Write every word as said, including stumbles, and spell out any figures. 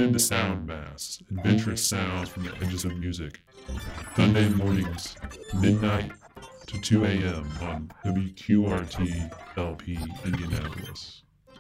into sound mass, adventurous sounds from the edges of music. Sunday mornings, midnight to two a m on W Q R T L P Indianapolis.